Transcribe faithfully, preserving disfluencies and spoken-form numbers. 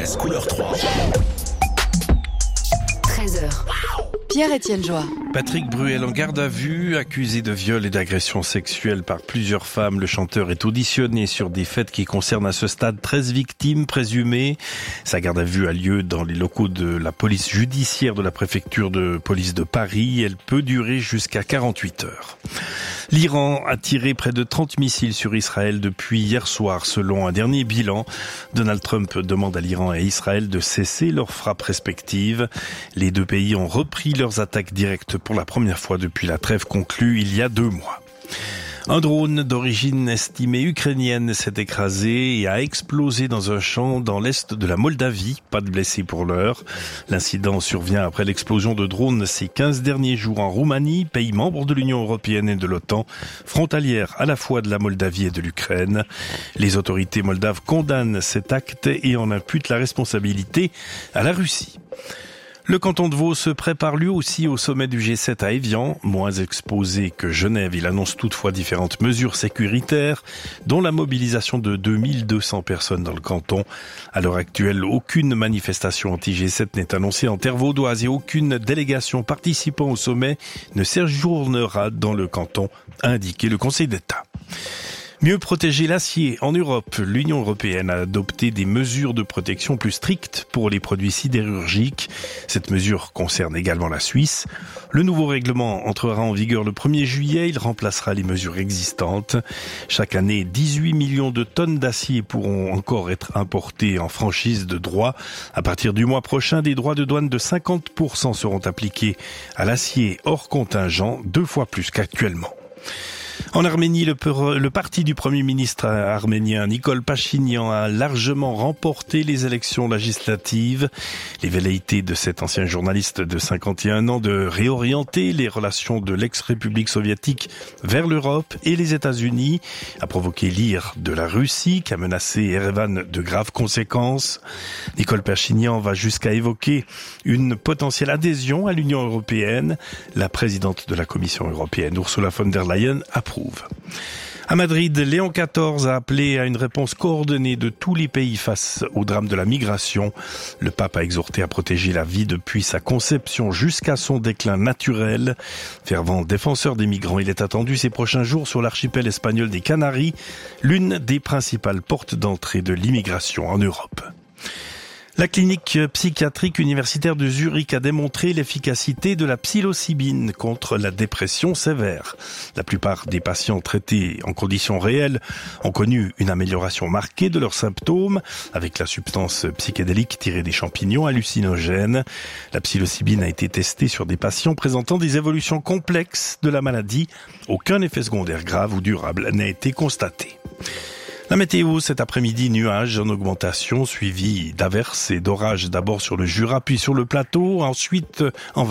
Express couleur trois. treize heures. Pierre-Étienne Joie. Patrick Bruel en garde à vue, accusé de viol et d'agression sexuelle par plusieurs femmes. Le chanteur est auditionné sur des faits qui concernent à ce stade treize victimes présumées. Sa garde à vue a lieu dans les locaux de la police judiciaire de la préfecture de police de Paris. Elle peut durer jusqu'à quarante-huit heures. L'Iran a tiré près de trente missiles sur Israël depuis hier soir, selon un dernier bilan. Donald Trump demande à l'Iran et à Israël de cesser leurs frappes respectives. Les deux pays ont repris leurs attaques directes pour la première fois depuis la trêve conclue il y a deux mois. Un drone d'origine estimée ukrainienne s'est écrasé et a explosé dans un champ dans l'est de la Moldavie. Pas de blessés pour l'heure. L'incident survient après l'explosion de drones ces quinze derniers jours en Roumanie, pays membre de l'Union européenne et de l'OTAN, frontalière à la fois de la Moldavie et de l'Ukraine. Les autorités moldaves condamnent cet acte et en imputent la responsabilité à la Russie. Le canton de Vaud se prépare lui aussi au sommet du G sept à Évian. Moins exposé que Genève, il annonce toutefois différentes mesures sécuritaires, dont la mobilisation de deux mille deux cents personnes dans le canton. À l'heure actuelle, aucune manifestation anti-G sept n'est annoncée en terre vaudoise et aucune délégation participant au sommet ne séjournera dans le canton, a indiqué le Conseil d'État. Mieux protéger l'acier en Europe. L'Union européenne a adopté des mesures de protection plus strictes pour les produits sidérurgiques. Cette mesure concerne également la Suisse. Le nouveau règlement entrera en vigueur le premier juillet. Il remplacera les mesures existantes. Chaque année, dix-huit millions de tonnes d'acier pourront encore être importées en franchise de droits. À partir du mois prochain, des droits de douane de cinquante pour cent seront appliqués à l'acier hors contingent, deux fois plus qu'actuellement. En Arménie, le, le parti du Premier ministre arménien Nikol Pachinian a largement remporté les élections législatives. Les velléités de cet ancien journaliste de cinquante et un ans de réorienter les relations de l'ex-république soviétique vers l'Europe et les États-Unis a provoqué l'ire de la Russie qui a menacé Erevan de graves conséquences. Nikol Pachinian va jusqu'à évoquer une potentielle adhésion à l'Union européenne. La présidente de la Commission européenne, Ursula von der Leyen, approuve. À Madrid, Léon quatorze a appelé à une réponse coordonnée de tous les pays face au drame de la migration. Le pape a exhorté à protéger la vie depuis sa conception jusqu'à son déclin naturel. Fervent défenseur des migrants, il est attendu ces prochains jours sur l'archipel espagnol des Canaries, l'une des principales portes d'entrée de l'immigration en Europe. La clinique psychiatrique universitaire de Zurich a démontré l'efficacité de la psilocybine contre la dépression sévère. La plupart des patients traités en conditions réelles ont connu une amélioration marquée de leurs symptômes avec la substance psychédélique tirée des champignons hallucinogènes. La psilocybine a été testée sur des patients présentant des évolutions complexes de la maladie. Aucun effet secondaire grave ou durable n'a été constaté. La météo cet après-midi, nuages en augmentation, suivi d'averses et d'orages d'abord sur le Jura puis sur le plateau, ensuite en